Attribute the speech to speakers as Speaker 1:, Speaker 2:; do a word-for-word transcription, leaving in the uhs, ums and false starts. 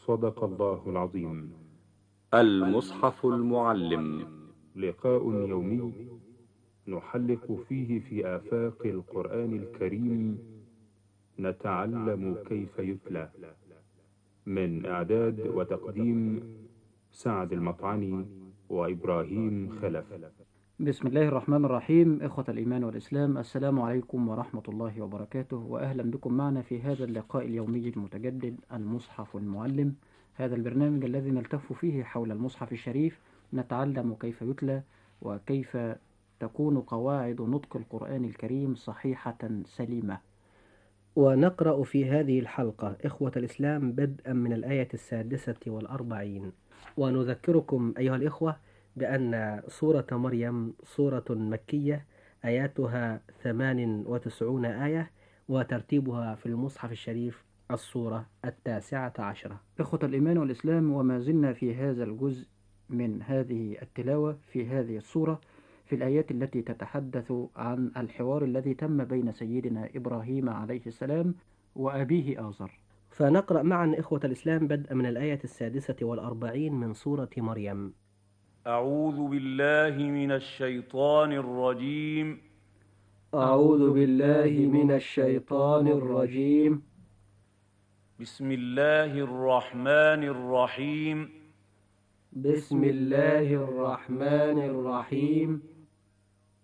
Speaker 1: صدق الله العظيم.
Speaker 2: المصحف المعلم،
Speaker 1: لقاء يومي نحلق فيه في آفاق القرآن الكريم، نتعلم كيف يتلى. من إعداد وتقديم سعد المطعني وإبراهيم خلف.
Speaker 3: بسم الله الرحمن الرحيم. إخوة الإيمان والإسلام، السلام عليكم ورحمة الله وبركاته، وأهلا بكم معنا في هذا اللقاء اليومي المتجدد المصحف المعلم. هذا البرنامج الذي نلتف فيه حول المصحف الشريف، نتعلم كيف يتلى وكيف تكون قواعد نطق القرآن الكريم صحيحة سليمة.
Speaker 4: ونقرأ في هذه الحلقة إخوة الإسلام بدءا من الآية السادسة والأربعين. ونذكركم أيها الإخوة بأن سورة مريم سورة مكية، آياتها ثمان وتسعون آية، وترتيبها في المصحف الشريف السورة التاسعة عشرة.
Speaker 3: إخوة الإيمان والإسلام، وما زلنا في هذا الجزء من هذه التلاوة في هذه السورة في الآيات التي تتحدث عن الحوار الذي تم بين سيدنا إبراهيم عليه السلام وأبيه آزر.
Speaker 4: فنقرأ معا إخوة الإسلام بدءا من الآية السادسة والأربعين من سورة مريم.
Speaker 5: أعوذ بالله من الشيطان الرجيم.
Speaker 3: أعوذ بالله من الشيطان الرجيم.
Speaker 5: بسم الله الرحمن الرحيم.
Speaker 3: بسم الله الرحمن الرحيم.